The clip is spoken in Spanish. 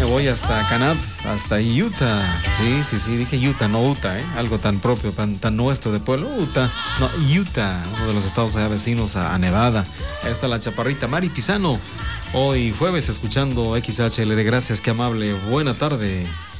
voy hasta Canab, hasta Utah. Sí, dije Utah, no Utah, algo tan propio, tan nuestro de pueblo. Utah, uno de los estados allá vecinos a Nevada. Ahí está la chaparrita Mari Pisano. Hoy jueves escuchando XHLD. Gracias, qué amable. Buena tarde.